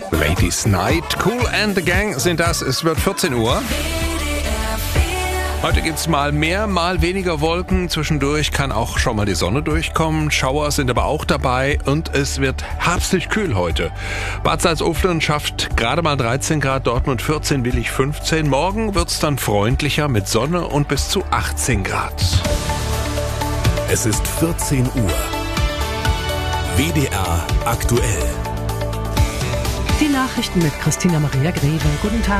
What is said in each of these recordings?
Ladies Night, Kool and the Gang sind das. Es wird 14 Uhr. Heute gibt's mal mehr, mal weniger Wolken. Zwischendurch kann auch schon mal die Sonne durchkommen. Schauer sind aber auch dabei und es wird herbstlich kühl heute. Bad Salzuflen schafft gerade mal 13 Grad, Dortmund 14, Willich 15. Morgen wird's dann freundlicher mit Sonne und bis zu 18 Grad. Es ist 14 Uhr. WDR aktuell. Die Nachrichten mit Christina Maria Greve. Guten Tag.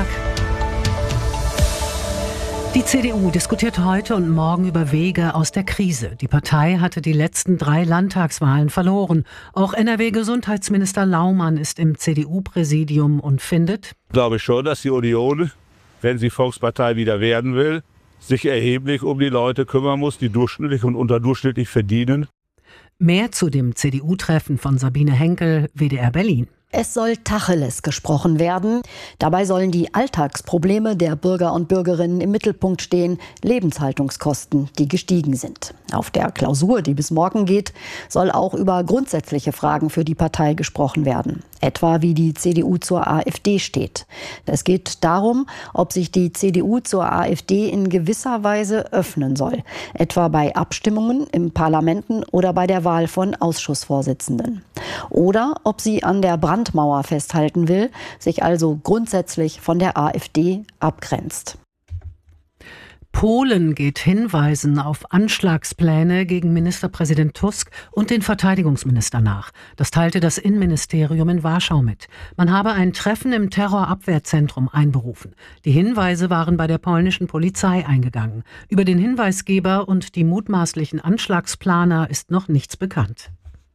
Die CDU diskutiert heute und morgen über Wege aus der Krise. Die Partei hatte die letzten 3 Landtagswahlen verloren. Auch NRW-Gesundheitsminister Laumann ist im CDU-Präsidium und findet: Ich glaube schon, dass die Union, wenn sie Volkspartei wieder werden will, sich erheblich um die Leute kümmern muss, die durchschnittlich und unterdurchschnittlich verdienen. Mehr zu dem CDU-Treffen von Sabine Henkel, WDR Berlin. Es soll Tacheles gesprochen werden. Dabei sollen die Alltagsprobleme der Bürger und Bürgerinnen im Mittelpunkt stehen, Lebenshaltungskosten, die gestiegen sind. Auf der Klausur, die bis morgen geht, soll auch über grundsätzliche Fragen für die Partei gesprochen werden. Etwa wie die CDU zur AfD steht. Es geht darum, ob sich die CDU zur AfD in gewisser Weise öffnen soll. Etwa bei Abstimmungen im Parlamenten oder bei der Wahl von Ausschussvorsitzenden. Oder ob sie an der Brandmauer festhalten will, sich also grundsätzlich von der AfD abgrenzt. Polen geht Hinweisen auf Anschlagspläne gegen Ministerpräsident Tusk und den Verteidigungsminister nach. Das teilte das Innenministerium in Warschau mit. Man habe ein Treffen im Terrorabwehrzentrum einberufen. Die Hinweise waren bei der polnischen Polizei eingegangen. Über den Hinweisgeber und die mutmaßlichen Anschlagsplaner ist noch nichts bekannt.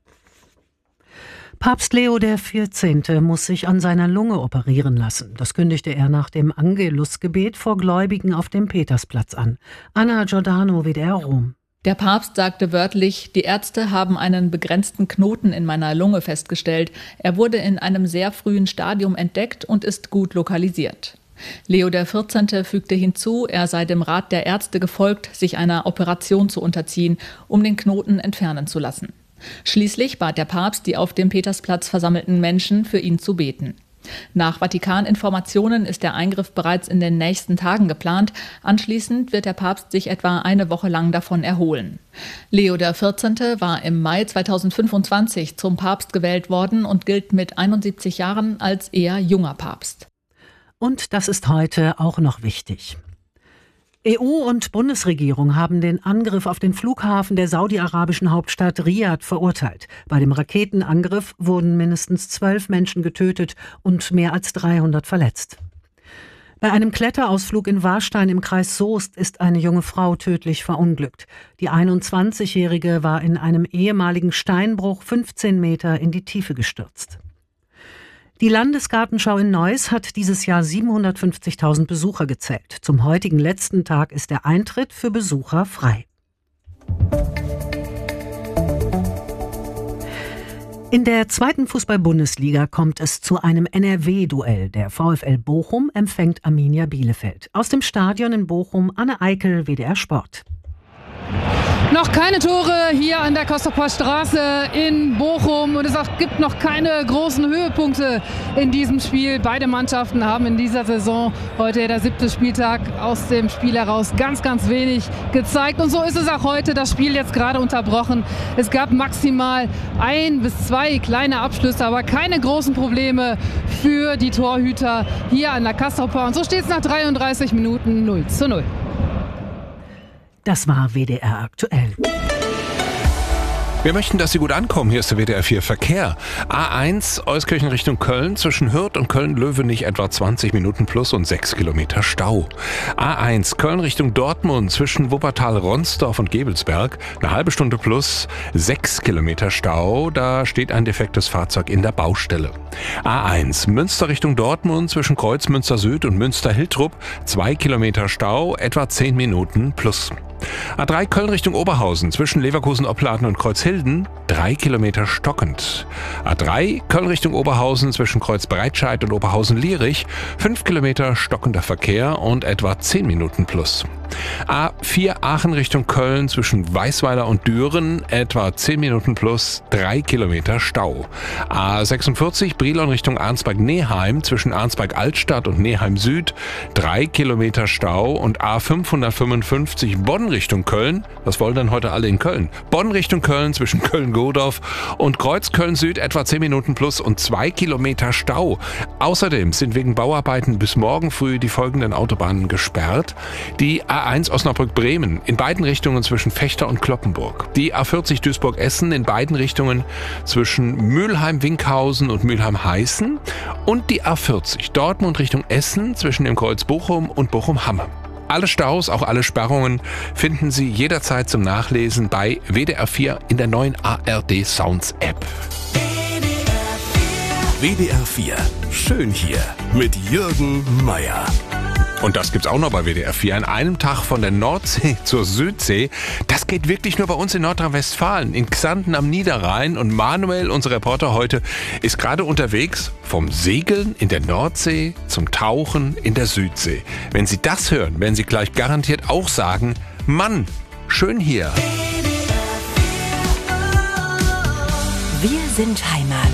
Papst Leo XIV. Muss sich an seiner Lunge operieren lassen. Das kündigte er nach dem Angelusgebet vor Gläubigen auf dem Petersplatz an. Anna Giordano, WDR Rom. Der Papst sagte wörtlich: Die Ärzte haben einen begrenzten Knoten in meiner Lunge festgestellt. Er wurde in einem sehr frühen Stadium entdeckt und ist gut lokalisiert. Leo XIV. Fügte hinzu, er sei dem Rat der Ärzte gefolgt, sich einer Operation zu unterziehen, um den Knoten entfernen zu lassen. Schließlich bat der Papst die auf dem Petersplatz versammelten Menschen, für ihn zu beten. Nach Vatikan-Informationen ist der Eingriff bereits in den nächsten Tagen geplant. Anschließend wird der Papst sich etwa eine Woche lang davon erholen. Leo XIV. War im Mai 2025 zum Papst gewählt worden und gilt mit 71 Jahren als eher junger Papst. Und das ist heute auch noch wichtig. EU und Bundesregierung haben den Angriff auf den Flughafen der saudi-arabischen Hauptstadt Riad verurteilt. Bei dem Raketenangriff wurden mindestens 12 Menschen getötet und mehr als 300 verletzt. Bei einem Kletterausflug in Warstein im Kreis Soest ist eine junge Frau tödlich verunglückt. Die 21-Jährige war in einem ehemaligen Steinbruch 15 Meter in die Tiefe gestürzt. Die Landesgartenschau in Neuss hat dieses Jahr 750.000 Besucher gezählt. Zum heutigen letzten Tag ist der Eintritt für Besucher frei. In der 2. Fußball-Bundesliga kommt es zu einem NRW-Duell. Der VfL Bochum empfängt Arminia Bielefeld. Aus dem Stadion in Bochum, Anne Eikel, WDR Sport. Noch keine Tore hier an der Kostoper Straße in Bochum und es gibt noch keine großen Höhepunkte in diesem Spiel. Beide Mannschaften haben in dieser Saison, heute der 7. Spieltag, aus dem Spiel heraus ganz, ganz wenig gezeigt. Und so ist es auch heute, das Spiel jetzt gerade unterbrochen. Es gab maximal 1 bis 2 kleine Abschlüsse, aber keine großen Probleme für die Torhüter hier an der Kostoper. Und so steht es nach 33 Minuten 0:0. Das war WDR aktuell. Wir möchten, dass Sie gut ankommen. Hier ist der WDR 4 Verkehr. A1 Euskirchen Richtung Köln, zwischen Hürth und Köln-Löwenich etwa 20 Minuten plus und 6 Kilometer Stau. A1 Köln Richtung Dortmund, zwischen Wuppertal-Ronsdorf und Gebelsberg eine halbe Stunde plus 6 Kilometer Stau. Da steht ein defektes Fahrzeug in der Baustelle. A1 Münster Richtung Dortmund, zwischen Kreuzmünster Süd und Münster-Hiltrup 2 Kilometer Stau, etwa 10 Minuten plus. A3 Köln Richtung Oberhausen zwischen Leverkusen-Opladen und Kreuzhilden 3 Kilometer stockend. A3 Köln Richtung Oberhausen zwischen Kreuzbreitscheid und Oberhausen-Lierich 5 Kilometer stockender Verkehr und etwa 10 Minuten plus. A4 Aachen Richtung Köln zwischen Weißweiler und Düren etwa 10 Minuten plus 3 Kilometer Stau. A46 Brilon Richtung Arnsberg-Neheim zwischen Arnsberg-Altstadt und Neheim Süd 3 Kilometer Stau und A555 Bonn Richtung Köln, was wollen denn heute alle in Köln? Bonn Richtung Köln zwischen Köln-Godorf und Kreuzköln Süd etwa 10 Minuten plus und 2 Kilometer Stau. Außerdem sind wegen Bauarbeiten bis morgen früh die folgenden Autobahnen gesperrt. Die A1 Osnabrück-Bremen in beiden Richtungen zwischen Fechter und Cloppenburg. Die A40 Duisburg-Essen in beiden Richtungen zwischen Mülheim-Winkhausen und Mülheim-Heißen. Und die A40 Dortmund Richtung Essen zwischen dem Kreuz Bochum und Bochum-Hamme. Alle Staus, auch alle Sperrungen finden Sie jederzeit zum Nachlesen bei WDR 4 in der neuen ARD Sounds App. WDR 4. Schön hier mit Jürgen Meier. Und das gibt's auch noch bei WDR 4. An einem Tag von der Nordsee zur Südsee. Das geht wirklich nur bei uns in Nordrhein-Westfalen, in Xanten am Niederrhein. Und Manuel, unser Reporter heute, ist gerade unterwegs vom Segeln in der Nordsee zum Tauchen in der Südsee. Wenn Sie das hören, werden Sie gleich garantiert auch sagen, Mann, schön hier. Wir sind Heimat.